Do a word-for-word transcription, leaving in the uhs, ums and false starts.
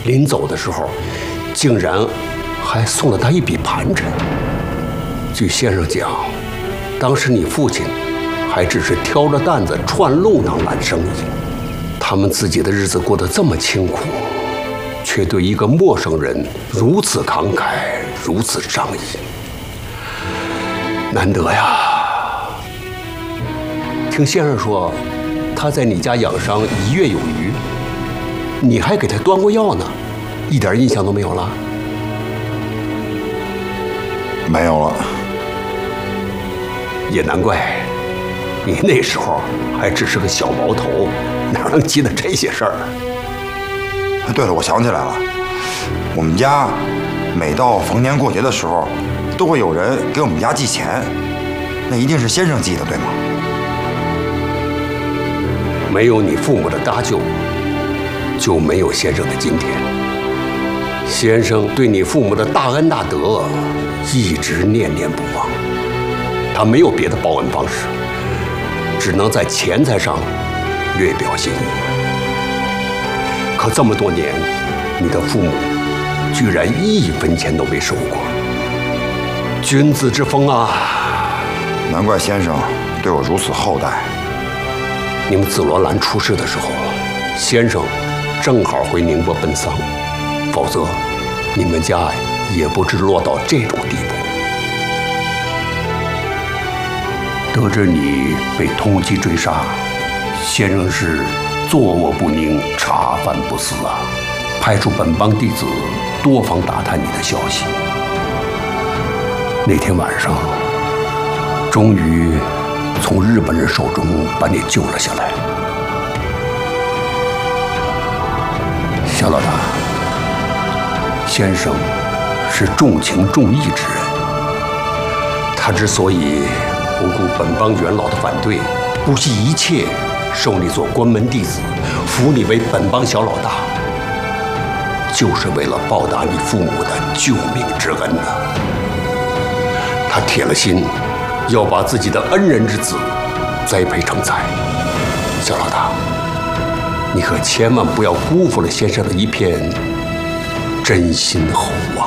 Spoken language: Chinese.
临走的时候，竟然还送了他一笔盘缠。据先生讲，当时你父亲还只是挑着担子串路当揽生意，他们自己的日子过得这么清苦，却对一个陌生人如此慷慨，如此仗义，难得呀！听先生说，他在你家养伤一月有余，你还给他端过药呢，一点印象都没有了？ 没有了。 也难怪，你那时候还只是个小毛头，哪能记得这些事儿？ 对了，我想起来了，我们家每到逢年过节的时候，都会有人给我们家寄钱，那一定是先生寄的，对吗？ 没有你父母的搭救，就没有先生的今天。先生对你父母的大恩大德一直念念不忘，他没有别的报恩方式，只能在钱财上略表心意。可这么多年，你的父母居然一分钱都没收过，君子之风啊！ 难怪先生对我如此厚待。 你们紫罗兰出事的时候，先生正好回宁波奔丧，否则你们家也不至落到这种地步。得知你被通缉追杀，先生是坐卧不宁，茶饭不思啊，派出本帮弟子多方打探你的消息。那天晚上，终于从日本人手中把你救了下来。小老大，先生是重情重义之人，他之所以不顾本帮元老的反对，不惜一切收你做关门弟子，扶你为本帮小老大，就是为了报答你父母的救命之恩呐。他铁了心要把自己的恩人之子栽培成才。小老大，你可千万不要辜负了先生的一片真心厚望。